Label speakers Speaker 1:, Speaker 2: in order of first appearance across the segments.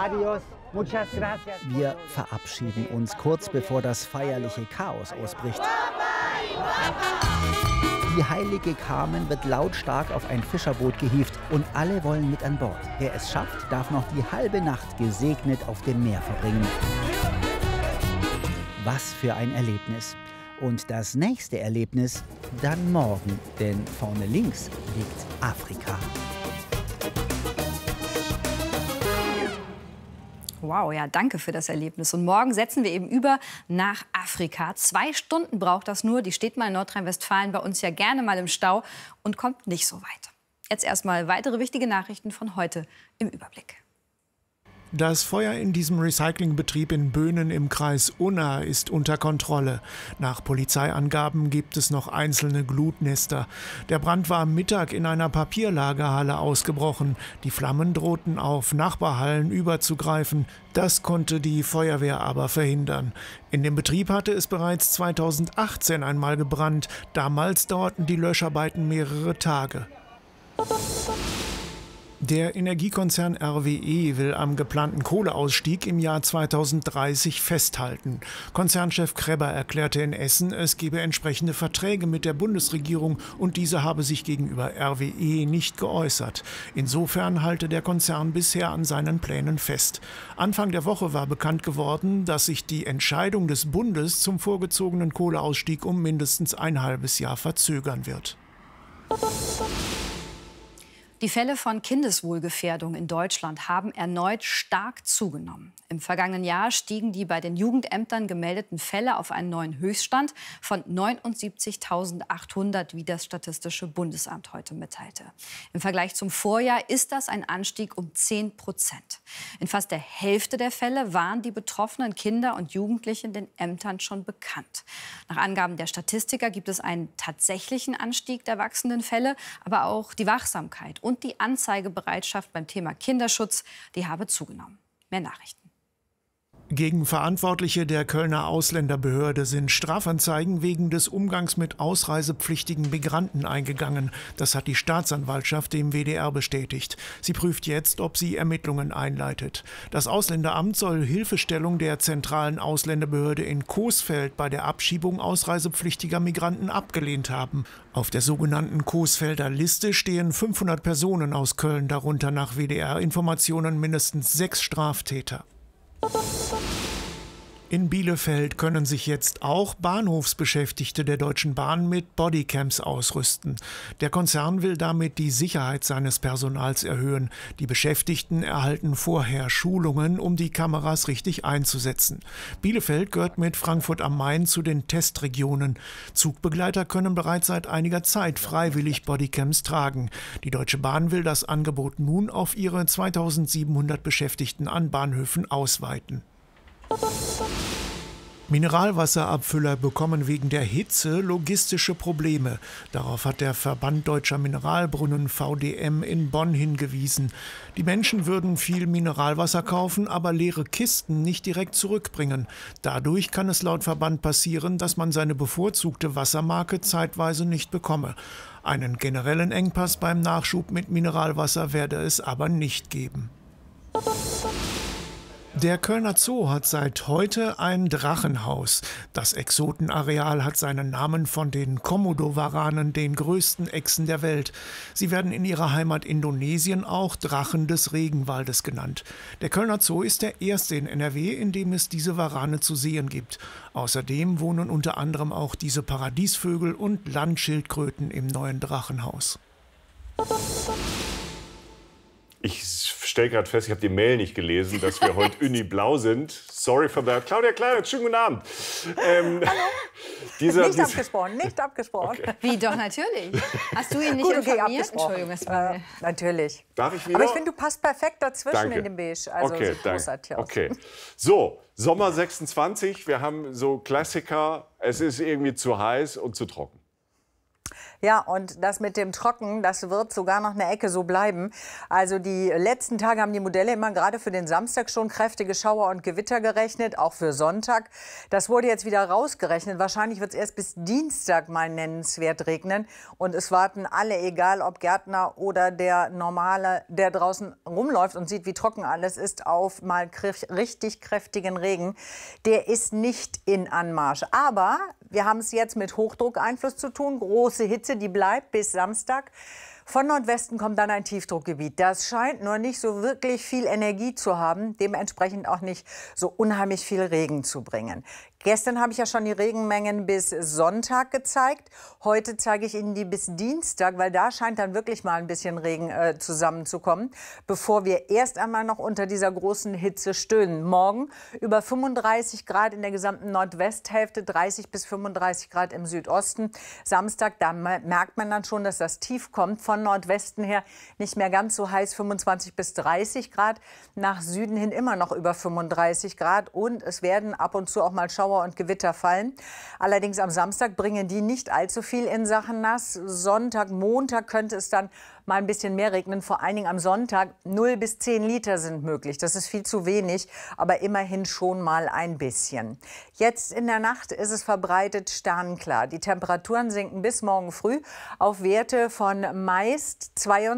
Speaker 1: Adios. Muchas gracias.
Speaker 2: Wir verabschieden uns kurz bevor das feierliche Chaos ausbricht. Die heilige Carmen wird lautstark auf ein Fischerboot gehievt und alle wollen mit an Bord. Wer es schafft, darf noch die halbe Nacht gesegnet auf dem Meer verbringen. Was für ein Erlebnis. Und das nächste Erlebnis dann morgen, denn vorne links liegt Afrika.
Speaker 3: Wow, ja, danke für das Erlebnis. Und morgen setzen wir eben über nach Afrika. 2 Stunden braucht das nur. Die steht mal in Nordrhein-Westfalen bei uns ja gerne mal im Stau und kommt nicht so weit. Jetzt erstmal weitere wichtige Nachrichten von heute im Überblick.
Speaker 4: Das Feuer in diesem Recyclingbetrieb in Böhnen im Kreis Unna ist unter Kontrolle. Nach Polizeiangaben gibt es noch einzelne Glutnester. Der Brand war am Mittag in einer Papierlagerhalle ausgebrochen. Die Flammen drohten auf Nachbarhallen überzugreifen. Das konnte die Feuerwehr aber verhindern. In dem Betrieb hatte es bereits 2018 einmal gebrannt. Damals dauerten die Löscharbeiten mehrere Tage. Der Energiekonzern RWE will am geplanten Kohleausstieg im Jahr 2030 festhalten. Konzernchef Krebber erklärte in Essen, es gebe entsprechende Verträge mit der Bundesregierung und diese habe sich gegenüber RWE nicht geäußert. Insofern halte der Konzern bisher an seinen Plänen fest. Anfang der Woche war bekannt geworden, dass sich die Entscheidung des Bundes zum vorgezogenen Kohleausstieg um mindestens ein halbes Jahr verzögern wird.
Speaker 3: Die Fälle von Kindeswohlgefährdung in Deutschland haben erneut stark zugenommen. Im vergangenen Jahr stiegen die bei den Jugendämtern gemeldeten Fälle auf einen neuen Höchststand von 79.800, wie das Statistische Bundesamt heute mitteilte. Im Vergleich zum Vorjahr ist das ein Anstieg um 10%. In fast der Hälfte der Fälle waren die betroffenen Kinder und Jugendlichen den Ämtern schon bekannt. Nach Angaben der Statistiker gibt es einen tatsächlichen Anstieg der wachsenden Fälle, aber auch die Wachsamkeit und die Anzeigebereitschaft beim Thema Kinderschutz, die habe zugenommen. Mehr Nachrichten.
Speaker 4: Gegen Verantwortliche der Kölner Ausländerbehörde sind Strafanzeigen wegen des Umgangs mit ausreisepflichtigen Migranten eingegangen. Das hat die Staatsanwaltschaft dem WDR bestätigt. Sie prüft jetzt, ob sie Ermittlungen einleitet. Das Ausländeramt soll Hilfestellung der zentralen Ausländerbehörde in Coesfeld bei der Abschiebung ausreisepflichtiger Migranten abgelehnt haben. Auf der sogenannten Coesfelder Liste stehen 500 Personen aus Köln, darunter nach WDR-Informationen mindestens 6 Straftäter. In Bielefeld können sich jetzt auch Bahnhofsbeschäftigte der Deutschen Bahn mit Bodycams ausrüsten. Der Konzern will damit die Sicherheit seines Personals erhöhen. Die Beschäftigten erhalten vorher Schulungen, um die Kameras richtig einzusetzen. Bielefeld gehört mit Frankfurt am Main zu den Testregionen. Zugbegleiter können bereits seit einiger Zeit freiwillig Bodycams tragen. Die Deutsche Bahn will das Angebot nun auf ihre 2700 Beschäftigten an Bahnhöfen ausweiten. Mineralwasserabfüller bekommen wegen der Hitze logistische Probleme. Darauf hat der Verband Deutscher Mineralbrunnen VDM in Bonn hingewiesen. Die Menschen würden viel Mineralwasser kaufen, aber leere Kisten nicht direkt zurückbringen. Dadurch kann es laut Verband passieren, dass man seine bevorzugte Wassermarke zeitweise nicht bekomme. Einen generellen Engpass beim Nachschub mit Mineralwasser werde es aber nicht geben. Der Kölner Zoo hat seit heute ein Drachenhaus. Das Exotenareal hat seinen Namen von den Komodo-Waranen, den größten Echsen der Welt. Sie werden in ihrer Heimat Indonesien auch Drachen des Regenwaldes genannt. Der Kölner Zoo ist der erste in NRW, in dem es diese Warane zu sehen gibt. Außerdem wohnen unter anderem auch diese Paradiesvögel und Landschildkröten im neuen Drachenhaus.
Speaker 5: Ich stelle gerade fest, ich habe die Mail nicht gelesen, dass wir heute Uni-Blau sind. Sorry for that. Claudia Klein, schönen guten Abend.
Speaker 6: Hallo. Nicht abgesprochen, nicht abgesprochen.
Speaker 3: Okay. Wie, doch, natürlich. Hast du ihn nicht informiert? Entschuldigung, das war
Speaker 6: natürlich.
Speaker 5: Darf ich wieder?
Speaker 6: Aber ich finde, du passt perfekt dazwischen.
Speaker 5: Danke.
Speaker 6: In dem Beige. Also
Speaker 5: okay,
Speaker 6: sieht großartig aus.
Speaker 5: Okay. So, Sommer 26, wir haben so Klassiker. Es ist irgendwie zu heiß und zu trocken.
Speaker 6: Ja, und das mit dem Trocken, das wird sogar noch eine Ecke so bleiben. Also die letzten Tage haben die Modelle immer gerade für den Samstag schon kräftige Schauer und Gewitter gerechnet, auch für Sonntag. Das wurde jetzt wieder rausgerechnet. Wahrscheinlich wird es erst bis Dienstag mal nennenswert regnen. Und es warten alle, egal ob Gärtner oder der Normale, der draußen rumläuft und sieht, wie trocken alles ist, auf mal richtig kräftigen Regen. Der ist nicht in Anmarsch. Aber wir haben es jetzt mit Hochdruckeinfluss zu tun. Große Hitze, die bleibt bis Samstag. Von Nordwesten kommt dann ein Tiefdruckgebiet. Das scheint nur nicht so wirklich viel Energie zu haben, dementsprechend auch nicht so unheimlich viel Regen zu bringen. Gestern habe ich ja schon die Regenmengen bis Sonntag gezeigt. Heute zeige ich Ihnen die bis Dienstag, weil da scheint dann wirklich mal ein bisschen Regen zusammenzukommen, bevor wir erst einmal noch unter dieser großen Hitze stöhnen. Morgen über 35 Grad in der gesamten Nordwesthälfte, 30 bis 35 Grad im Südosten. Samstag, da merkt man dann schon, dass das Tief kommt. Von Nordwesten her nicht mehr ganz so heiß, 25 bis 30 Grad. Nach Süden hin immer noch über 35 Grad. Und es werden ab und zu auch mal Schauer und Gewitter fallen. Allerdings am Samstag bringen die nicht allzu viel in Sachen nass. Sonntag, Montag könnte es dann mal ein bisschen mehr regnen. Vor allen Dingen am Sonntag 0 bis 10 Liter sind möglich. Das ist viel zu wenig, aber immerhin schon mal ein bisschen. Jetzt in der Nacht ist es verbreitet sternklar. Die Temperaturen sinken bis morgen früh auf Werte von meist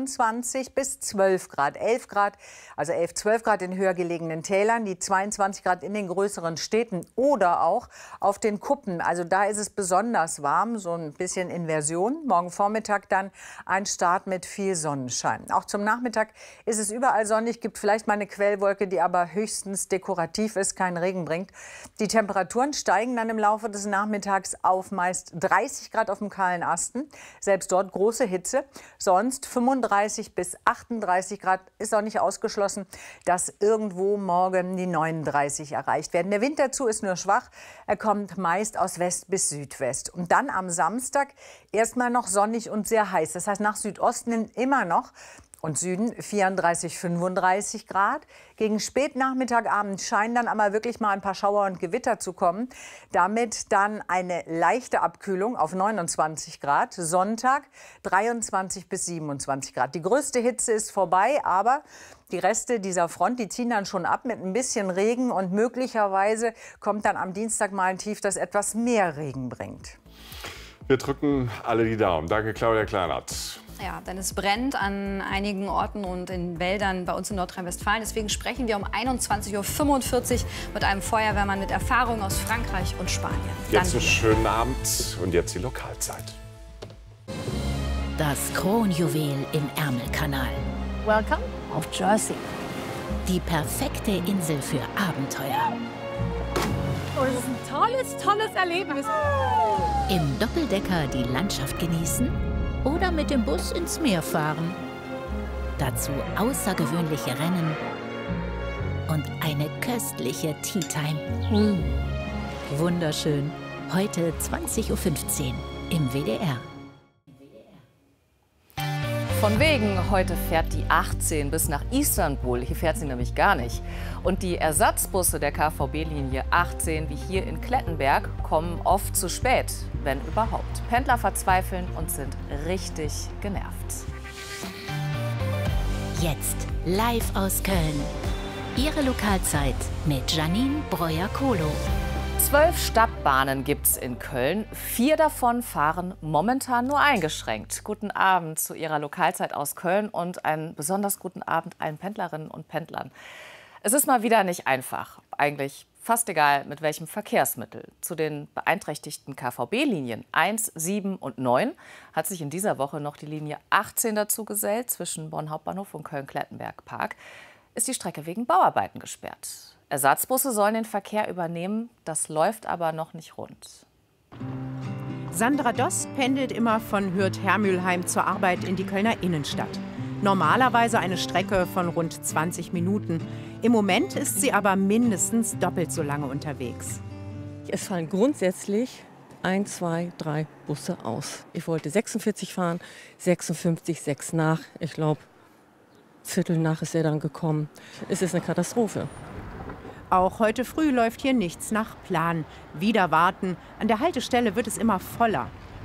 Speaker 6: 22 bis 12 Grad. 11 Grad, also 11, 12 Grad in höher gelegenen Tälern, die 22 Grad in den größeren Städten oder auch auf den Kuppen. Also da ist es besonders warm, so ein bisschen Inversion. Morgen Vormittag dann ein Start mit viel Sonnenschein. Auch zum Nachmittag ist es überall sonnig, gibt vielleicht mal eine Quellwolke, die aber höchstens dekorativ ist, keinen Regen bringt. Die Temperaturen steigen dann im Laufe des Nachmittags auf meist 30 Grad auf dem kahlen Asten. Selbst dort große Hitze. Sonst 35 bis 38 Grad, ist auch nicht ausgeschlossen, dass irgendwo morgen die 39 erreicht werden. Der Wind dazu ist nur schwach. Er kommt meist aus West bis Südwest. Und dann am Samstag erstmal noch sonnig und sehr heiß. Das heißt, nach Südosten hin immer noch und Süden 34, 35 Grad. Gegen Spätnachmittag, Abend scheinen dann aber wirklich mal ein paar Schauer und Gewitter zu kommen. Damit dann eine leichte Abkühlung auf 29 Grad. Sonntag 23 bis 27 Grad. Die größte Hitze ist vorbei, aber die Reste dieser Front, die ziehen dann schon ab mit ein bisschen Regen. Und möglicherweise kommt dann am Dienstag mal ein Tief, das etwas mehr Regen bringt.
Speaker 5: Wir drücken alle die Daumen. Danke, Claudia Kleinert.
Speaker 3: Ja, denn es brennt an einigen Orten und in Wäldern bei uns in Nordrhein-Westfalen. Deswegen sprechen wir um 21:45 Uhr mit einem Feuerwehrmann mit Erfahrung aus Frankreich und Spanien.
Speaker 5: Jetzt einen schönen Abend und jetzt die Lokalzeit.
Speaker 7: Das Kronjuwel im Ärmelkanal.
Speaker 8: Welcome auf Jersey.
Speaker 7: Die perfekte Insel für Abenteuer.
Speaker 8: Oh, das ist ein tolles Erlebnis.
Speaker 7: Im Doppeldecker die Landschaft genießen oder mit dem Bus ins Meer fahren. Dazu außergewöhnliche Rennen und eine köstliche Tea Time. Wunderschön. Heute 20:15 Uhr im WDR.
Speaker 9: Von wegen, heute fährt die 18 bis nach Istanbul. Hier fährt sie nämlich gar nicht. Und die Ersatzbusse der KVB-Linie 18, wie hier in Klettenberg, kommen oft zu spät, wenn überhaupt. Pendler verzweifeln und sind richtig genervt.
Speaker 7: Jetzt live aus Köln. Ihre Lokalzeit mit Janine Breuer-Kohlo.
Speaker 9: 12 Stadtbahnen gibt's in Köln. 4 davon fahren momentan nur eingeschränkt. Guten Abend zu Ihrer Lokalzeit aus Köln und einen besonders guten Abend allen Pendlerinnen und Pendlern. Es ist mal wieder nicht einfach. Eigentlich fast egal, mit welchem Verkehrsmittel. Zu den beeinträchtigten KVB-Linien 1, 7 und 9 hat sich in dieser Woche noch die Linie 18 dazu gesellt. Zwischen Bonn Hauptbahnhof und Köln-Klettenberg-Park ist die Strecke wegen Bauarbeiten gesperrt. Ersatzbusse sollen den Verkehr übernehmen, das läuft aber noch nicht rund.
Speaker 10: Sandra Doss pendelt immer von Hürth-Hermülheim zur Arbeit in die Kölner Innenstadt. Normalerweise eine Strecke von rund 20 Minuten. Im Moment ist sie aber mindestens doppelt so lange unterwegs.
Speaker 11: Es fallen grundsätzlich 1, 2, 3 Busse aus. Ich wollte 46 fahren, 56, 6 nach. Ich glaube, Viertel nach ist er dann gekommen. Es ist eine Katastrophe.
Speaker 10: Auch heute früh läuft hier nichts nach Plan. Wieder warten. An der Haltestelle wird es immer voller.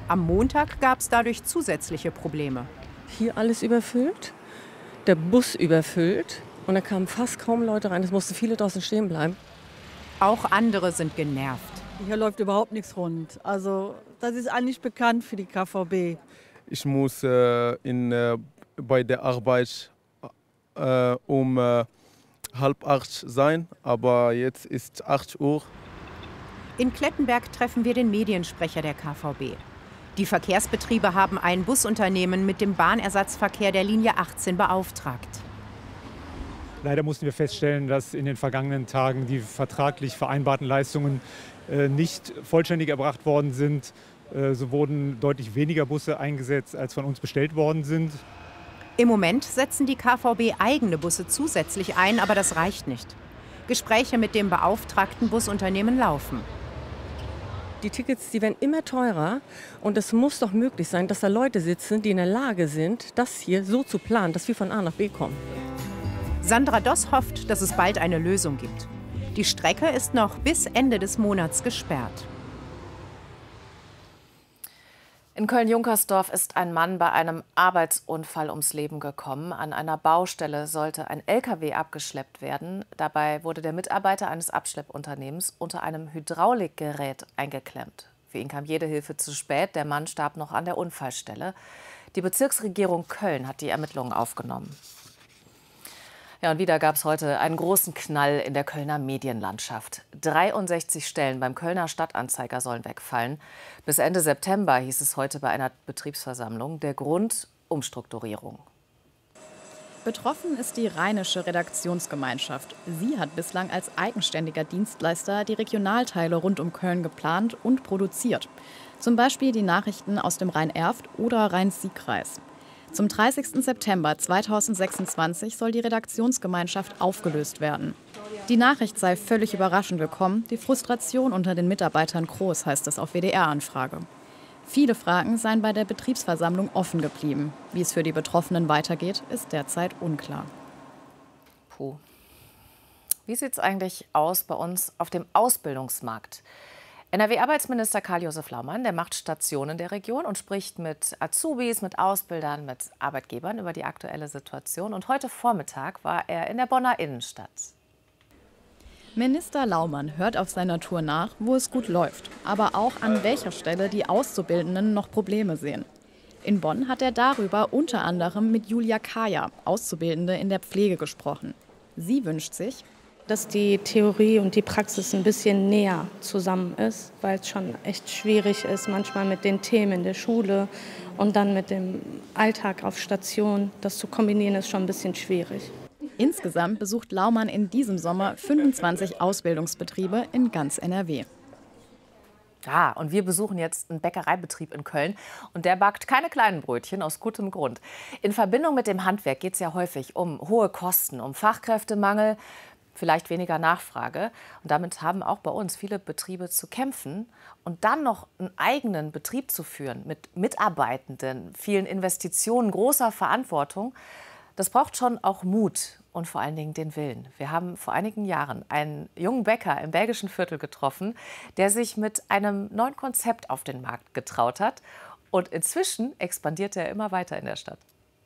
Speaker 10: Am Montag gab es dadurch zusätzliche Probleme.
Speaker 11: Hier alles überfüllt, der Bus überfüllt und da kamen fast kaum Leute rein. Es mussten viele draußen stehen bleiben.
Speaker 10: Auch andere sind genervt.
Speaker 12: Hier läuft überhaupt nichts rund. Also das ist eigentlich bekannt für die KVB.
Speaker 13: Ich muss bei der Arbeit um 7:30 sein, aber jetzt ist 8 Uhr.
Speaker 10: In Klettenberg treffen wir den Mediensprecher der KVB. Die Verkehrsbetriebe haben ein Busunternehmen mit dem Bahnersatzverkehr der Linie 18 beauftragt.
Speaker 14: Leider mussten wir feststellen, dass in den vergangenen Tagen die vertraglich vereinbarten Leistungen nicht vollständig erbracht worden sind. So wurden deutlich weniger Busse eingesetzt, als von uns bestellt worden sind.
Speaker 10: Im Moment setzen die KVB eigene Busse zusätzlich ein, aber das reicht nicht. Gespräche mit dem beauftragten Busunternehmen laufen.
Speaker 11: Die Tickets, die werden immer teurer und es muss doch möglich sein, dass da Leute sitzen, die in der Lage sind, das hier so zu planen, dass wir von A nach B kommen.
Speaker 10: Sandra Doss hofft, dass es bald eine Lösung gibt. Die Strecke ist noch bis Ende des Monats gesperrt.
Speaker 9: In Köln-Junkersdorf ist ein Mann bei einem Arbeitsunfall ums Leben gekommen. An einer Baustelle sollte ein LKW abgeschleppt werden. Dabei wurde der Mitarbeiter eines Abschleppunternehmens unter einem Hydraulikgerät eingeklemmt. Für ihn kam jede Hilfe zu spät. Der Mann starb noch an der Unfallstelle. Die Bezirksregierung Köln hat die Ermittlungen aufgenommen. Ja, und wieder gab es heute einen großen Knall in der Kölner Medienlandschaft. 63 Stellen beim Kölner Stadtanzeiger sollen wegfallen. Bis Ende September hieß es heute bei einer Betriebsversammlung. Der Grund: Umstrukturierung.
Speaker 15: Betroffen ist die Rheinische Redaktionsgemeinschaft. Sie hat bislang als eigenständiger Dienstleister die Regionalteile rund um Köln geplant und produziert. Zum Beispiel die Nachrichten aus dem Rhein-Erft oder Rhein-Sieg-Kreis. Zum 30. September 2026 soll die Redaktionsgemeinschaft aufgelöst werden. Die Nachricht sei völlig überraschend gekommen. Die Frustration unter den Mitarbeitern groß, heißt es auf WDR-Anfrage. Viele Fragen seien bei der Betriebsversammlung offen geblieben. Wie es für die Betroffenen weitergeht, ist derzeit unklar.
Speaker 9: Puh. Wie sieht es eigentlich aus bei uns auf dem Ausbildungsmarkt? NRW-Arbeitsminister Karl-Josef Laumann, der macht Stationen der Region und spricht mit Azubis, mit Ausbildern, mit Arbeitgebern über die aktuelle Situation. Und heute Vormittag war er in der Bonner Innenstadt.
Speaker 15: Minister Laumann hört auf seiner Tour nach, wo es gut läuft, aber auch an welcher Stelle die Auszubildenden noch Probleme sehen. In Bonn hat er darüber unter anderem mit Julia Kaya, Auszubildende in der Pflege, gesprochen. Sie wünscht sich,
Speaker 16: dass die Theorie und die Praxis ein bisschen näher zusammen ist, weil es schon echt schwierig ist, manchmal mit den Themen in der Schule und dann mit dem Alltag auf Station. Das zu kombinieren ist schon ein bisschen schwierig.
Speaker 15: Insgesamt besucht Laumann in diesem Sommer 25 Ausbildungsbetriebe in ganz NRW.
Speaker 9: Ja, und wir besuchen jetzt einen Bäckereibetrieb in Köln und der backt keine kleinen Brötchen, aus gutem Grund. In Verbindung mit dem Handwerk geht es ja häufig um hohe Kosten, um Fachkräftemangel, vielleicht weniger Nachfrage. Und damit haben auch bei uns viele Betriebe zu kämpfen. Und dann noch einen eigenen Betrieb zu führen mit Mitarbeitenden, vielen Investitionen, großer Verantwortung, das braucht schon auch Mut und vor allen Dingen den Willen. Wir haben vor einigen Jahren einen jungen Bäcker im belgischen Viertel getroffen, der sich mit einem neuen Konzept auf den Markt getraut hat. Und inzwischen expandiert er immer weiter in der Stadt.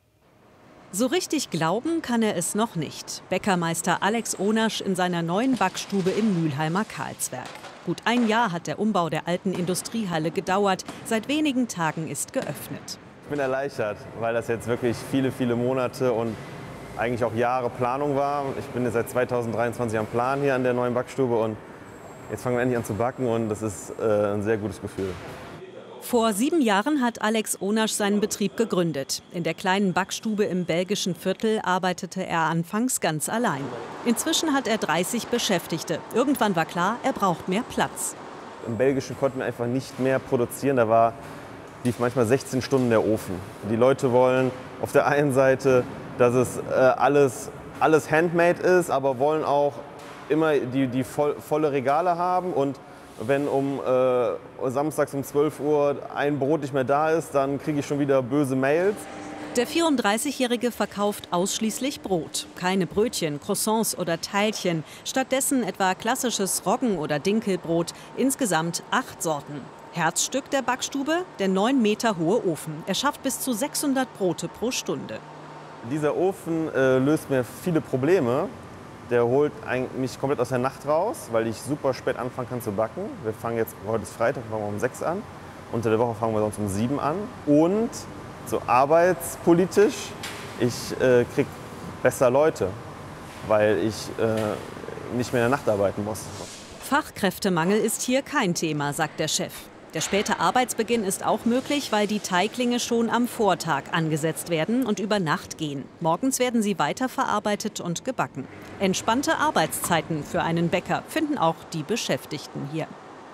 Speaker 17: So richtig glauben kann er es noch nicht. Bäckermeister Alex Onasch in seiner neuen Backstube im Mülheimer Karlswerk. Gut ein Jahr hat der Umbau der alten Industriehalle gedauert. Seit wenigen Tagen ist geöffnet.
Speaker 18: Ich bin erleichtert, weil das jetzt wirklich viele, viele Monate und eigentlich auch Jahre Planung war. Ich bin jetzt seit 2023 am Plan hier an der neuen Backstube und jetzt fangen wir endlich an zu backen und das ist ein sehr gutes Gefühl.
Speaker 17: Vor 7 Jahren hat Alex Onasch seinen Betrieb gegründet. In der kleinen Backstube im belgischen Viertel arbeitete er anfangs ganz allein. Inzwischen hat er 30 Beschäftigte. Irgendwann war klar, er braucht mehr Platz.
Speaker 18: Im Belgischen konnten wir einfach nicht mehr produzieren. Da lief manchmal 16 Stunden der Ofen. Die Leute wollen auf der einen Seite, dass es alles handmade ist, aber wollen auch immer die volle Regale haben. Und wenn samstags um 12 Uhr ein Brot nicht mehr da ist, dann kriege ich schon wieder böse Mails.
Speaker 17: Der 34-Jährige verkauft ausschließlich Brot. Keine Brötchen, Croissants oder Teilchen. Stattdessen etwa klassisches Roggen- oder Dinkelbrot. Insgesamt 8 Sorten. Herzstück der Backstube, der 9 Meter hohe Ofen. Er schafft bis zu 600 Brote pro Stunde.
Speaker 18: Dieser Ofen löst mir viele Probleme. Der holt mich komplett aus der Nacht raus, weil ich super spät anfangen kann zu backen. Wir fangen jetzt, heute ist Freitag, fangen wir um 6 an. Unter der Woche fangen wir sonst um 7 an. Und so arbeitspolitisch, ich kriege besser Leute, weil ich nicht mehr in der Nacht arbeiten muss.
Speaker 17: Fachkräftemangel ist hier kein Thema, sagt der Chef. Der späte Arbeitsbeginn ist auch möglich, weil die Teiglinge schon am Vortag angesetzt werden und über Nacht gehen. Morgens werden sie weiterverarbeitet und gebacken. Entspannte Arbeitszeiten für einen Bäcker finden auch die Beschäftigten hier.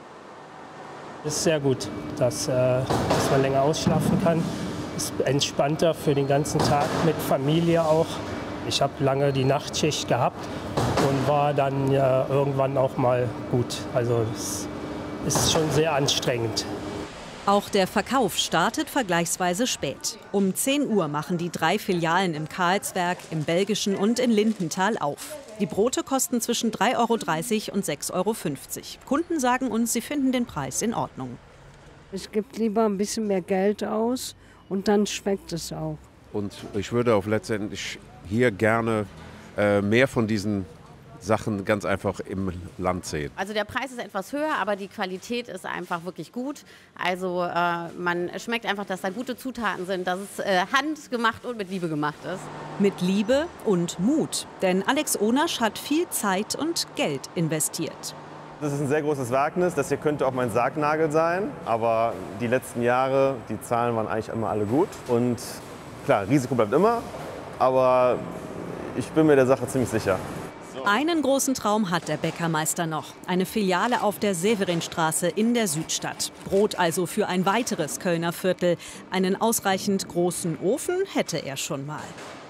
Speaker 19: Es ist sehr gut, dass man länger ausschlafen kann. Es ist entspannter für den ganzen Tag mit Familie auch. Ich habe lange die Nachtschicht gehabt und war dann irgendwann auch mal gut. Also es ist schon sehr anstrengend.
Speaker 17: Auch der Verkauf startet vergleichsweise spät. Um 10 Uhr machen die 3 Filialen im Karlswerk, im Belgischen und in Lindenthal auf. Die Brote kosten zwischen 3,30 € und 6,50 €. Kunden sagen uns, sie finden den Preis in Ordnung.
Speaker 20: Ich gebe lieber ein bisschen mehr Geld aus und dann schmeckt es auch.
Speaker 21: Und ich würde auch letztendlich hier gerne mehr von diesen Sachen ganz einfach im Land sehen.
Speaker 22: Also der Preis ist etwas höher, aber die Qualität ist einfach wirklich gut. Also man schmeckt einfach, dass da gute Zutaten sind, dass es handgemacht und mit Liebe gemacht ist.
Speaker 17: Mit Liebe und Mut. Denn Alex Onasch hat viel Zeit und Geld investiert.
Speaker 18: Das ist ein sehr großes Wagnis. Das hier könnte auch mein Sargnagel sein. Aber die letzten Jahre, die Zahlen waren eigentlich immer alle gut. Und klar, Risiko bleibt immer. Aber ich bin mir der Sache ziemlich sicher.
Speaker 17: Einen großen Traum hat der Bäckermeister noch. Eine Filiale auf der Severinstraße in der Südstadt. Brot also für ein weiteres Kölner Viertel. Einen ausreichend großen Ofen hätte er schon mal.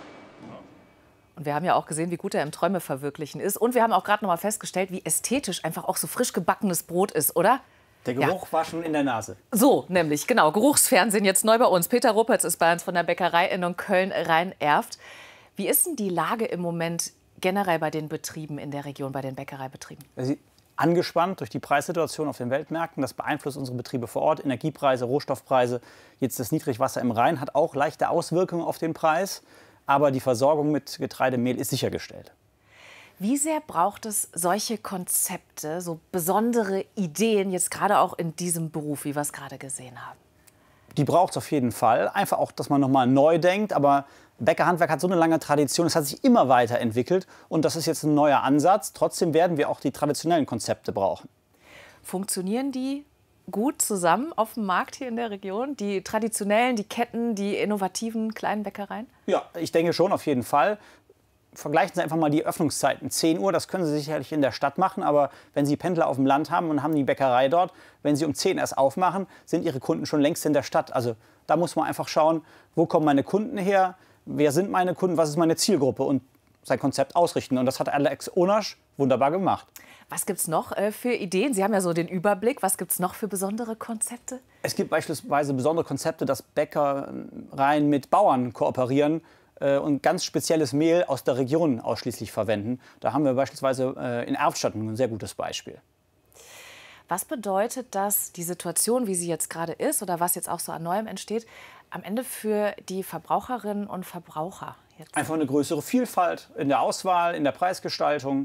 Speaker 9: Und wir haben ja auch gesehen, wie gut er im Träume verwirklichen ist. Und wir haben auch gerade noch mal festgestellt, wie ästhetisch einfach auch so frisch gebackenes Brot ist, oder?
Speaker 1: Der Geruch war schon in der Nase.
Speaker 9: So, nämlich, genau. Geruchsfernsehen jetzt neu bei uns. Peter Ruppertz ist bei uns von der Bäckerei in Köln-Rhein-Erft. Wie ist denn die Lage im Moment generell bei den Betrieben in der Region, bei den Bäckereibetrieben?
Speaker 1: Angespannt durch die Preissituation auf den Weltmärkten. Das beeinflusst unsere Betriebe vor Ort. Energiepreise, Rohstoffpreise. Jetzt das Niedrigwasser im Rhein hat auch leichte Auswirkungen auf den Preis. Aber die Versorgung mit Getreidemehl ist sichergestellt.
Speaker 9: Wie sehr braucht es solche Konzepte, so besondere Ideen, jetzt gerade auch in diesem Beruf, wie wir es gerade gesehen haben?
Speaker 1: Die braucht es auf jeden Fall. Einfach auch, dass man noch mal neu denkt. Aber Bäckerhandwerk hat so eine lange Tradition, es hat sich immer weiterentwickelt. Und das ist jetzt ein neuer Ansatz. Trotzdem werden wir auch die traditionellen Konzepte brauchen.
Speaker 9: Funktionieren die gut zusammen auf dem Markt hier in der Region? Die traditionellen, die Ketten, die innovativen kleinen Bäckereien?
Speaker 1: Ja, ich denke schon, auf jeden Fall. Vergleichen Sie einfach mal die Öffnungszeiten. 10 Uhr, das können Sie sicherlich in der Stadt machen, aber wenn Sie Pendler auf dem Land haben und haben die Bäckerei dort, wenn Sie um 10 erst aufmachen, sind Ihre Kunden schon längst in der Stadt. Also da muss man einfach schauen, wo kommen meine Kunden her, wer sind meine Kunden, was ist meine Zielgruppe und sein Konzept ausrichten. Und das hat Alex Onasch wunderbar gemacht.
Speaker 9: Was gibt es noch für Ideen? Sie haben ja so den Überblick. Was gibt es noch für besondere Konzepte?
Speaker 1: Es gibt beispielsweise besondere Konzepte, dass Bäckereien mit Bauern kooperieren und ganz spezielles Mehl aus der Region ausschließlich verwenden. Da haben wir beispielsweise in Erftstadt ein sehr gutes Beispiel.
Speaker 9: Was bedeutet das, die Situation, wie sie jetzt gerade ist oder was jetzt auch so an Neuem entsteht, am Ende für die Verbraucherinnen und Verbraucher? Jetzt?
Speaker 1: Einfach eine größere Vielfalt in der Auswahl, in der Preisgestaltung.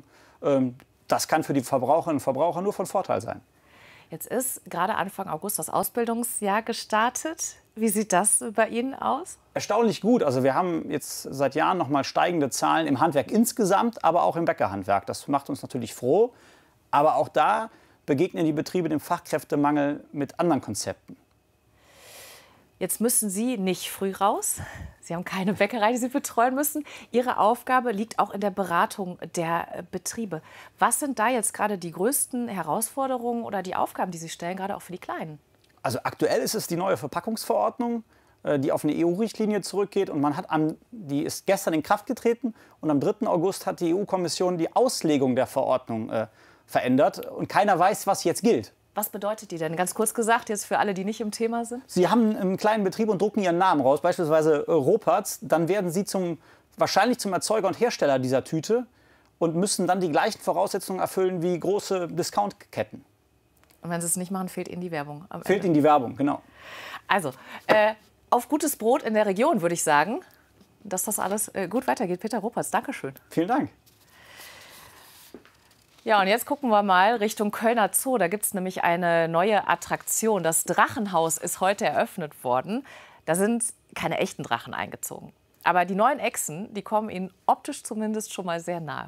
Speaker 1: Das kann für die Verbraucherinnen und Verbraucher nur von Vorteil sein.
Speaker 9: Jetzt ist gerade Anfang August das Ausbildungsjahr gestartet. Wie sieht das bei Ihnen aus?
Speaker 1: Erstaunlich gut. Also wir haben jetzt seit Jahren noch mal steigende Zahlen im Handwerk insgesamt, aber auch im Bäckerhandwerk. Das macht uns natürlich froh. Aber auch da begegnen die Betriebe dem Fachkräftemangel mit anderen Konzepten.
Speaker 9: Jetzt müssen Sie nicht früh raus. Sie haben keine Bäckerei, die Sie betreuen müssen. Ihre Aufgabe liegt auch in der Beratung der Betriebe. Was sind da jetzt gerade die größten Herausforderungen oder die Aufgaben, die Sie stellen, gerade auch für die Kleinen?
Speaker 1: Also aktuell ist es die neue Verpackungsverordnung, die auf eine EU-Richtlinie zurückgeht. Und die ist gestern in Kraft getreten. Und am 3. August hat die EU-Kommission die Auslegung der Verordnung verändert. Und keiner weiß, was jetzt gilt.
Speaker 9: Was bedeutet die denn? Ganz kurz gesagt, jetzt für alle, die nicht im Thema sind.
Speaker 1: Sie haben einen kleinen Betrieb und drucken Ihren Namen raus, beispielsweise Ruppertz. Dann werden Sie wahrscheinlich zum Erzeuger und Hersteller dieser Tüte und müssen dann die gleichen Voraussetzungen erfüllen wie große Discountketten.
Speaker 9: Und wenn sie es nicht machen, fehlt ihnen die Werbung.
Speaker 1: Fehlt ihnen die Werbung, genau.
Speaker 9: Also, auf gutes Brot in der Region, würde ich sagen, dass das alles gut weitergeht. Peter Ruppertz, Dankeschön.
Speaker 1: Vielen Dank.
Speaker 9: Ja, und jetzt gucken wir mal Richtung Kölner Zoo. Da gibt es nämlich eine neue Attraktion. Das Drachenhaus ist heute eröffnet worden. Da sind keine echten Drachen eingezogen. Aber die neuen Echsen, die kommen ihnen optisch zumindest schon mal sehr nahe.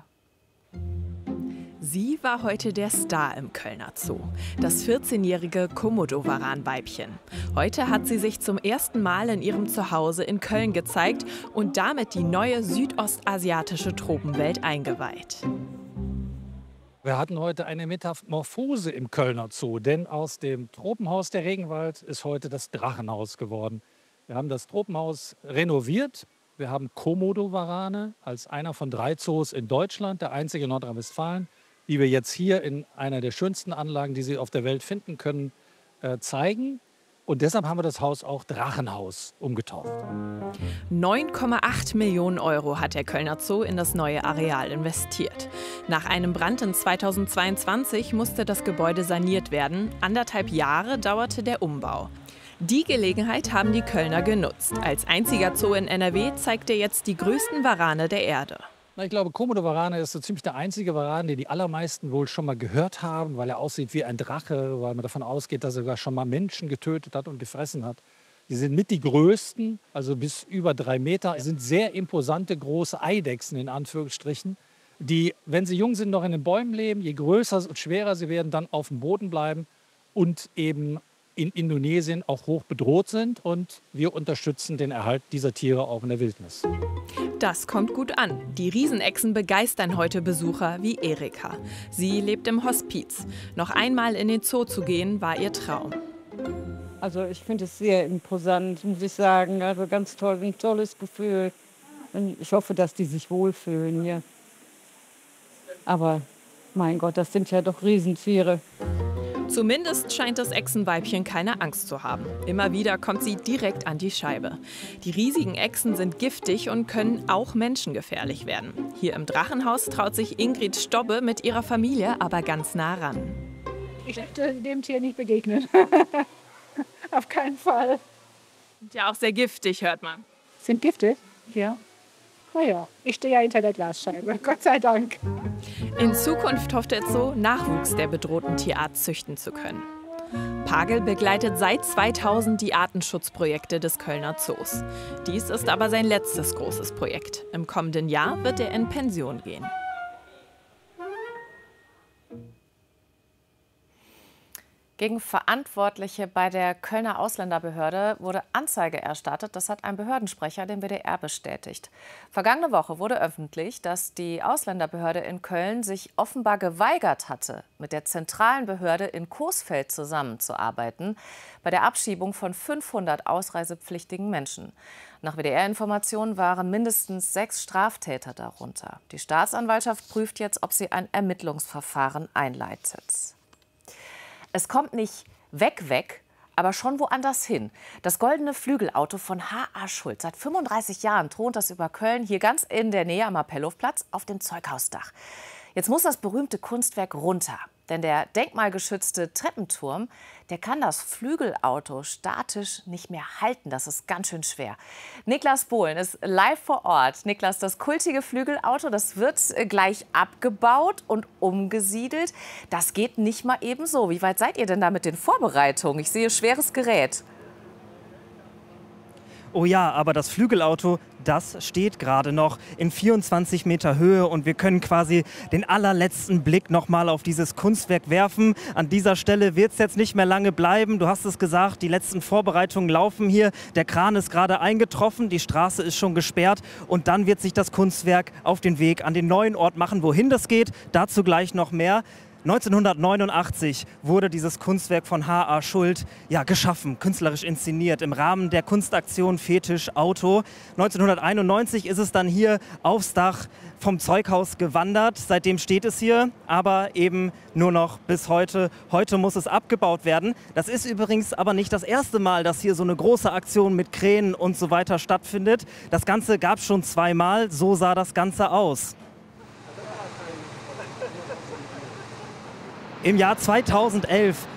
Speaker 2: Sie war heute der Star im Kölner Zoo, das 14-jährige Komodo-Varan-Weibchen. Heute hat sie sich zum ersten Mal in ihrem Zuhause in Köln gezeigt und damit die neue südostasiatische Tropenwelt eingeweiht.
Speaker 4: Wir hatten heute eine Metamorphose im Kölner Zoo, denn aus dem Tropenhaus der Regenwald ist heute das Drachenhaus geworden. Wir haben das Tropenhaus renoviert. Wir haben Komodo-Varane als einer von 3 Zoos in Deutschland, der einzige in Nordrhein-Westfalen, die wir jetzt hier in einer der schönsten Anlagen, die Sie auf der Welt finden können, zeigen. Und deshalb haben wir das Haus auch Drachenhaus umgetauft.
Speaker 2: 9,8 Millionen Euro hat der Kölner Zoo in das neue Areal investiert. Nach einem Brand in 2022 musste das Gebäude saniert werden. 1,5 Jahre dauerte der Umbau. Die Gelegenheit haben die Kölner genutzt. Als einziger Zoo in NRW zeigt er jetzt die größten Varane der Erde.
Speaker 4: Ich glaube, Komodo-Varane ist so ziemlich der einzige Varan, den die allermeisten wohl schon mal gehört haben, weil er aussieht wie ein Drache, weil man davon ausgeht, dass er sogar schon mal Menschen getötet hat und gefressen hat. Die sind mit die größten, also bis über 3 Meter. Das sind sehr imposante, große Eidechsen in Anführungsstrichen, die, wenn sie jung sind, noch in den Bäumen leben. Je größer und schwerer sie werden, dann auf dem Boden bleiben und eben in Indonesien auch hoch bedroht sind. Und wir unterstützen den Erhalt dieser Tiere auch in der Wildnis.
Speaker 2: Das kommt gut an. Die Riesenechsen begeistern heute Besucher wie Erika. Sie lebt im Hospiz. Noch einmal in den Zoo zu gehen, war ihr Traum.
Speaker 20: Also ich finde es sehr imposant, muss ich sagen. Also ganz toll, ein tolles Gefühl. Ich hoffe, dass die sich wohlfühlen hier. Aber mein Gott, das sind ja doch Riesentiere.
Speaker 2: Zumindest scheint das Echsenweibchen keine Angst zu haben. Immer wieder kommt sie direkt an die Scheibe. Die riesigen Echsen sind giftig und können auch menschengefährlich werden. Hier im Drachenhaus traut sich Ingrid Stobbe mit ihrer Familie aber ganz nah ran.
Speaker 8: Ich möchte dem Tier nicht begegnen. Auf keinen Fall.
Speaker 2: Sind ja auch sehr giftig, hört man.
Speaker 8: Sind giftig? Ja. Naja, ich stehe ja hinter der Glasscheibe. Gott sei Dank.
Speaker 2: In Zukunft hofft der Zoo, Nachwuchs der bedrohten Tierart züchten zu können. Pagel begleitet seit 2000 die Artenschutzprojekte des Kölner Zoos. Dies ist aber sein letztes großes Projekt. Im kommenden Jahr wird er in Pension gehen.
Speaker 9: Gegen Verantwortliche bei der Kölner Ausländerbehörde wurde Anzeige erstattet. Das hat ein Behördensprecher dem WDR bestätigt. Vergangene Woche wurde öffentlich, dass die Ausländerbehörde in Köln sich offenbar geweigert hatte, mit der zentralen Behörde in Coesfeld zusammenzuarbeiten, bei der Abschiebung von 500 ausreisepflichtigen Menschen. Nach WDR-Informationen waren mindestens 6 Straftäter darunter. Die Staatsanwaltschaft prüft jetzt, ob sie ein Ermittlungsverfahren einleitet. Es kommt nicht weg, aber schon woanders hin. Das goldene Flügelauto von H.A. Schultz. Seit 35 Jahren thront das über Köln, hier ganz in der Nähe am Appellhofplatz, auf dem Zeughausdach. Jetzt muss das berühmte Kunstwerk runter. Denn der denkmalgeschützte Treppenturm, der kann das Flügelauto statisch nicht mehr halten. Das ist ganz schön schwer. Niklas Bohlen ist live vor Ort. Niklas, das kultige Flügelauto, das wird gleich abgebaut und umgesiedelt. Das geht nicht mal eben so. Wie weit seid ihr denn da mit den Vorbereitungen? Ich sehe schweres Gerät.
Speaker 23: Oh ja, aber das Flügelauto, das steht gerade noch in 24 Meter Höhe und wir können quasi den allerletzten Blick noch mal auf dieses Kunstwerk werfen. An dieser Stelle wird es jetzt nicht mehr lange bleiben. Du hast es gesagt, die letzten Vorbereitungen laufen hier. Der Kran ist gerade eingetroffen, die Straße ist schon gesperrt und dann wird sich das Kunstwerk auf den Weg an den neuen Ort machen. Wohin das geht, dazu gleich noch mehr. 1989 wurde dieses Kunstwerk von H.A. Schultz geschaffen, künstlerisch inszeniert im Rahmen der Kunstaktion Fetisch Auto. 1991 ist es dann hier aufs Dach vom Zeughaus gewandert. Seitdem steht es hier, aber eben nur noch bis heute. Heute muss es abgebaut werden. Das ist übrigens aber nicht das erste Mal, dass hier so eine große Aktion mit Kränen und so weiter stattfindet. Das Ganze gab es schon 2 Mal. So sah das Ganze aus. Im Jahr 2011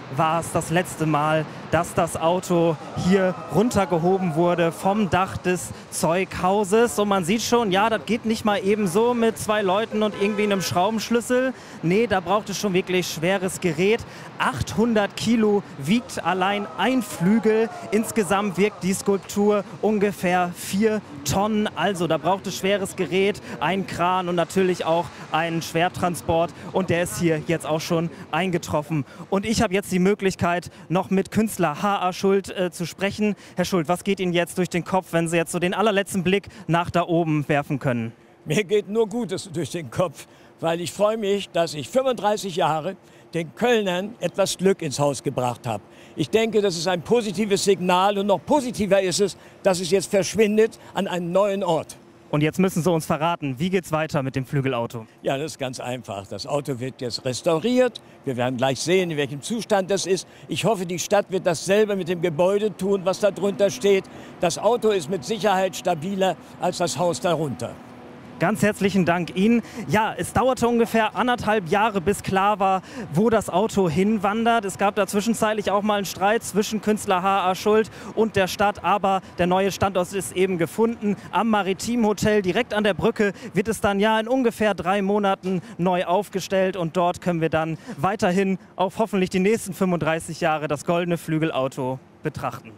Speaker 23: war es das letzte Mal, dass das Auto hier runtergehoben wurde vom Dach des Zeughauses. Und man sieht schon, ja, das geht nicht mal eben so mit 2 Leuten und irgendwie einem Schraubenschlüssel. Nee, da braucht es schon wirklich schweres Gerät. 800 Kilo wiegt allein ein Flügel. Insgesamt wiegt die Skulptur ungefähr 4 Tonnen. Also da braucht es schweres Gerät, einen Kran und natürlich auch einen Schwertransport. Und der ist hier jetzt auch schon eingetroffen. Und ich habe jetzt die Möglichkeit, noch mit Künstler H.A. Schuld zu sprechen. Herr Schuld, was geht Ihnen jetzt durch den Kopf, wenn Sie jetzt so den allerletzten Blick nach da oben werfen können?
Speaker 3: Mir geht nur Gutes durch den Kopf, weil ich freue mich, dass ich 35 Jahre den Kölnern etwas Glück ins Haus gebracht habe. Ich denke, das ist ein positives Signal und noch positiver ist es, dass es jetzt verschwindet an einem neuen Ort.
Speaker 23: Und jetzt müssen Sie uns verraten, wie geht's weiter mit dem Flügelauto?
Speaker 3: Ja, das ist ganz einfach. Das Auto wird jetzt restauriert. Wir werden gleich sehen, in welchem Zustand das ist. Ich hoffe, die Stadt wird dasselbe mit dem Gebäude tun, was da drunter steht. Das Auto ist mit Sicherheit stabiler als das Haus darunter.
Speaker 23: Ganz herzlichen Dank Ihnen. Ja, es dauerte ungefähr 1,5 Jahre, bis klar war, wo das Auto hinwandert. Es gab da zwischenzeitlich auch mal einen Streit zwischen Künstler H.A. Schuld und der Stadt. Aber der neue Standort ist eben gefunden. Am Maritim Hotel, direkt an der Brücke, wird es dann ja in ungefähr 3 Monaten neu aufgestellt. Und dort können wir dann weiterhin auf hoffentlich die nächsten 35 Jahre das goldene Flügelauto betrachten.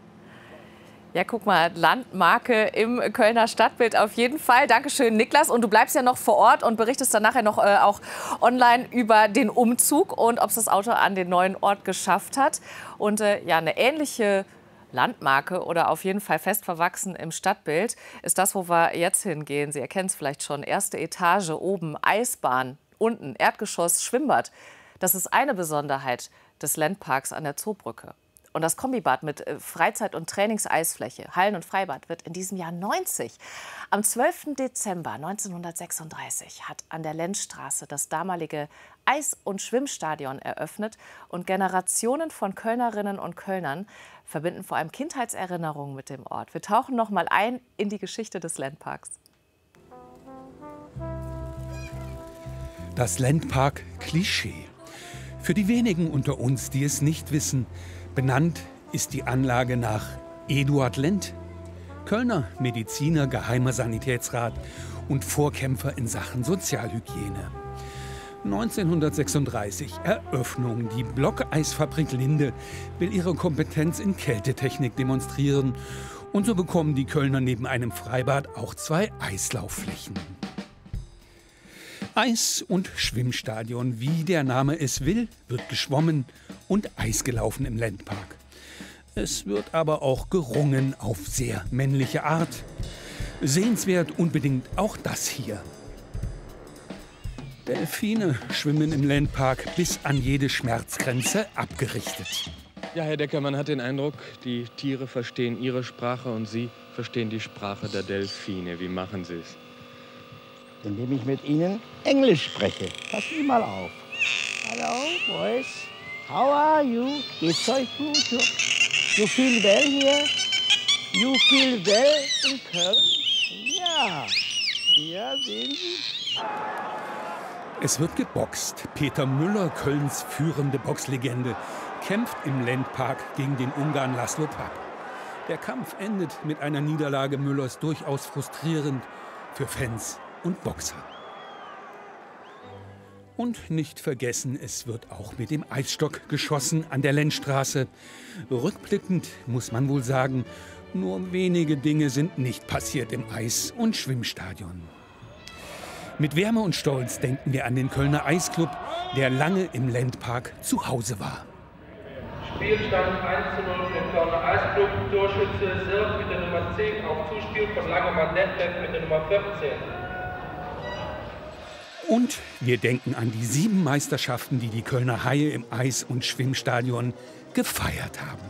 Speaker 9: Ja, guck mal, Landmarke im Kölner Stadtbild auf jeden Fall. Dankeschön, Niklas. Und du bleibst ja noch vor Ort und berichtest dann nachher noch auch online über den Umzug und ob es das Auto an den neuen Ort geschafft hat. Und ja, eine ähnliche Landmarke oder auf jeden Fall fest verwachsen im Stadtbild ist das, wo wir jetzt hingehen. Sie erkennen es vielleicht schon. 1. Etage, oben Eisbahn, unten Erdgeschoss, Schwimmbad. Das ist eine Besonderheit des Landparks an der Zoobrücke. Und das Kombibad mit Freizeit- und Trainingseisfläche, Hallen- und Freibad wird in diesem Jahr 90. Am 12. Dezember 1936 hat an der Lenzstraße das damalige Eis- und Schwimmstadion eröffnet. Und Generationen von Kölnerinnen und Kölnern verbinden vor allem Kindheitserinnerungen mit dem Ort. Wir tauchen noch mal ein in die Geschichte des Landparks.
Speaker 5: Das Landpark-Klischee. Für die wenigen unter uns, die es nicht wissen, benannt ist die Anlage nach Eduard Lent, Kölner Mediziner, geheimer Sanitätsrat und Vorkämpfer in Sachen Sozialhygiene. 1936 Eröffnung. Die Blockeisfabrik Linde will ihre Kompetenz in Kältetechnik demonstrieren. Und so bekommen die Kölner neben einem Freibad auch 2 Eislaufflächen. Eis- und Schwimmstadion, wie der Name es will, wird geschwommen und Eis gelaufen im Landpark. Es wird aber auch gerungen auf sehr männliche Art. Sehenswert unbedingt auch das hier. Delfine schwimmen im Landpark bis an jede Schmerzgrenze abgerichtet.
Speaker 6: Ja, Herr Decker, man hat den Eindruck, die Tiere verstehen Ihre Sprache und Sie verstehen die Sprache der Delfine. Wie machen Sie es?
Speaker 24: Indem ich mit Ihnen Englisch spreche. Passen Sie mal auf. Hallo, Boys. How are you? Geht's euch gut? You feel well here? You feel well in Köln? Ja. Ja, sehen Sie?
Speaker 5: Es wird geboxt. Peter Müller, Kölns führende Boxlegende, kämpft im Landpark gegen den Ungarn Laszlo Papp. Der Kampf endet mit einer Niederlage Müllers durchaus frustrierend für Fans und Boxer. Und nicht vergessen, es wird auch mit dem Eisstock geschossen an der Lenzstraße. Rückblickend muss man wohl sagen, nur wenige Dinge sind nicht passiert im Eis- und Schwimmstadion. Mit Wärme und Stolz denken wir an den Kölner Eisclub, der lange im Landpark zu Hause war.
Speaker 25: Spielstand 1:0 für den Kölner Eisclub. Torschütze Sirk mit der Nummer 10 auf Zuspiel von Langemann Netbeck mit der Nummer 14.
Speaker 5: Und wir denken an die 7 Meisterschaften, die die Kölner Haie im Eis- und Schwimmstadion gefeiert haben.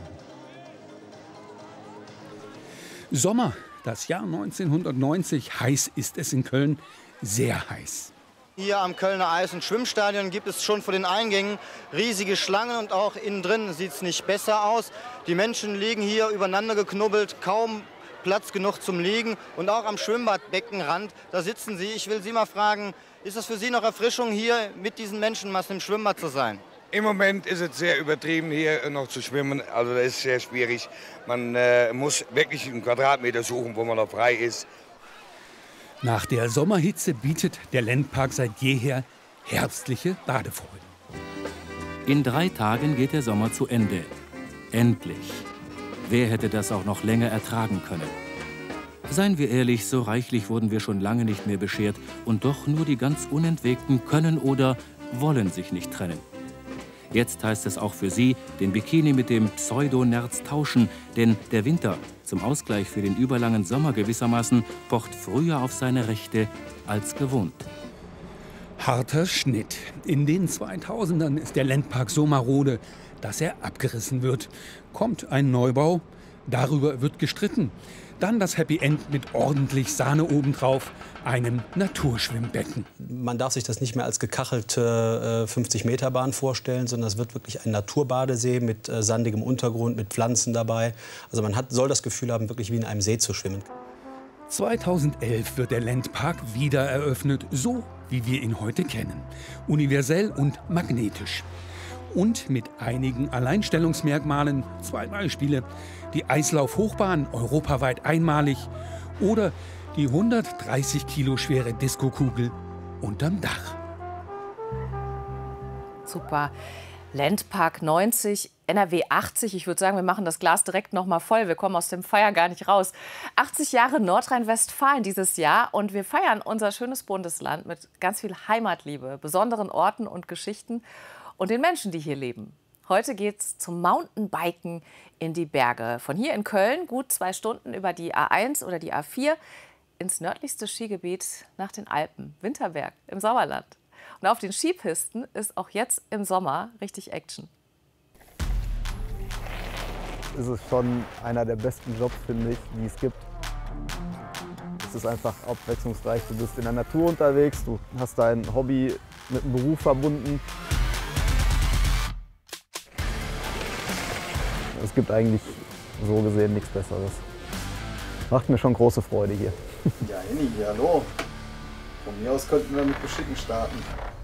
Speaker 5: Sommer, das Jahr 1990. Heiß ist es in Köln, sehr heiß.
Speaker 26: Hier am Kölner Eis- und Schwimmstadion gibt es schon vor den Eingängen riesige Schlangen und auch innen drin sieht es nicht besser aus. Die Menschen liegen hier übereinander geknubbelt, kaum Platz genug zum Liegen. Und auch am Schwimmbadbeckenrand, da sitzen sie. Ich will Sie mal fragen, ist das für Sie noch Erfrischung, hier mit diesen Menschenmassen im Schwimmbad zu sein?
Speaker 7: Im Moment ist es sehr übertrieben, hier noch zu schwimmen. Also das ist sehr schwierig. Man muss wirklich einen Quadratmeter suchen, wo man noch frei ist.
Speaker 5: Nach der Sommerhitze bietet der Ländpark seit jeher herbstliche Badefreude.
Speaker 10: In 3 Tagen geht der Sommer zu Ende. Endlich. Wer hätte das auch noch länger ertragen können? Seien wir ehrlich, so reichlich wurden wir schon lange nicht mehr beschert. Und doch nur die ganz Unentwegten können oder wollen sich nicht trennen. Jetzt heißt es auch für sie, den Bikini mit dem Pseudo-Nerz tauschen. Denn der Winter, zum Ausgleich für den überlangen Sommer gewissermaßen, pocht früher auf seine Rechte als gewohnt.
Speaker 5: Harter Schnitt. In den 2000ern ist der Ländpark so marode, dass er abgerissen wird. Kommt ein Neubau, darüber wird gestritten. Dann das Happy End mit ordentlich Sahne obendrauf, einem Naturschwimmbecken.
Speaker 11: Man darf sich das nicht mehr als gekachelte 50-Meter-Bahn vorstellen, sondern es wird wirklich ein Naturbadesee mit sandigem Untergrund, mit Pflanzen dabei. Also man soll das Gefühl haben, wirklich wie in einem See zu schwimmen.
Speaker 5: 2011 wird der Ländpark wieder eröffnet, so wie wir ihn heute kennen. Universell und magnetisch. Und mit einigen Alleinstellungsmerkmalen, 2 Beispiele. Die Eislauf-Hochbahn, europaweit einmalig. Oder die 130 Kilo schwere Diskokugel unterm Dach.
Speaker 9: Super. Ländpark 90, NRW 80. Ich würde sagen, wir machen das Glas direkt noch mal voll. Wir kommen aus dem Feier gar nicht raus. 80 Jahre Nordrhein-Westfalen dieses Jahr. Und wir feiern unser schönes Bundesland mit ganz viel Heimatliebe, besonderen Orten und Geschichten und den Menschen, die hier leben. Heute geht's zum Mountainbiken in die Berge. Von hier in Köln gut 2 Stunden über die A1 oder die A4 ins nördlichste Skigebiet nach den Alpen, Winterberg im Sauerland. Und auf den Skipisten ist auch jetzt im Sommer richtig Action.
Speaker 12: Es ist schon einer der besten Jobs, finde ich, die es gibt. Es ist einfach abwechslungsreich. Du bist in der Natur unterwegs, du hast dein Hobby mit dem Beruf verbunden. Es gibt eigentlich so gesehen nichts Besseres. Macht mir schon große Freude hier.
Speaker 13: Ja, Henny, hallo. Von mir aus könnten wir mit Geschicken starten.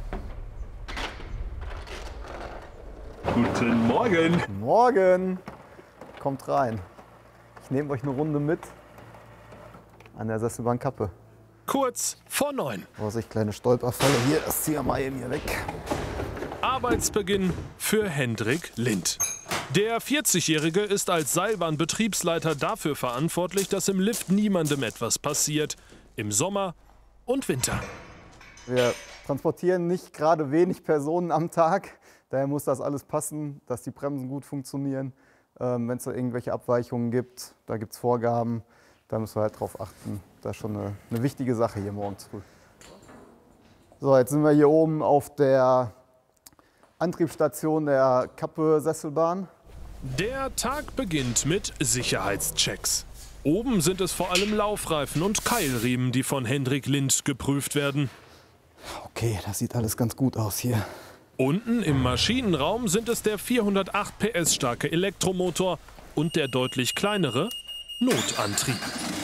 Speaker 12: Guten Morgen. Guten Morgen. Kommt rein. Ich nehme euch eine Runde mit an der Sesselbahn Kappe.
Speaker 14: Kurz vor 9.
Speaker 12: Vorsicht, kleine Stolperfalle. Hier, das ziehen wir mal eben hier weg.
Speaker 14: Arbeitsbeginn für Hendrik Lind. Der 40-Jährige ist als Seilbahnbetriebsleiter dafür verantwortlich, dass im Lift niemandem etwas passiert. Im Sommer und Winter.
Speaker 12: Wir transportieren nicht gerade wenig Personen am Tag. Daher muss das alles passen, dass die Bremsen gut funktionieren. Wenn es da irgendwelche Abweichungen gibt, da gibt es Vorgaben, da müssen wir halt drauf achten. Das ist schon eine wichtige Sache hier morgens früh. So, jetzt sind wir hier oben auf der Antriebsstation der Kappe-Sesselbahn.
Speaker 14: Der Tag beginnt mit Sicherheitschecks. Oben sind es vor allem Laufreifen und Keilriemen, die von Hendrik Lind geprüft werden.
Speaker 12: Okay, das sieht alles ganz gut aus hier.
Speaker 14: Unten im Maschinenraum sind es der 408 PS starke Elektromotor und der deutlich kleinere Notantrieb.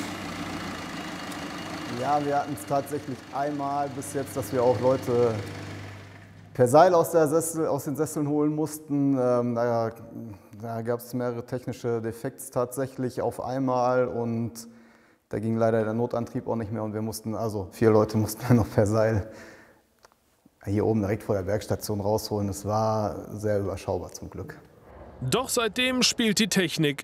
Speaker 12: Ja, wir hatten es tatsächlich einmal bis jetzt, dass wir auch Leute per Seil aus den Sesseln holen mussten. Da gab es mehrere technische Defekte tatsächlich auf einmal und da ging leider der Notantrieb auch nicht mehr und wir mussten, also 4 Leute mussten wir noch per Seil hier oben direkt vor der Bergstation rausholen. Das war sehr überschaubar zum Glück.
Speaker 14: Doch seitdem spielt die Technik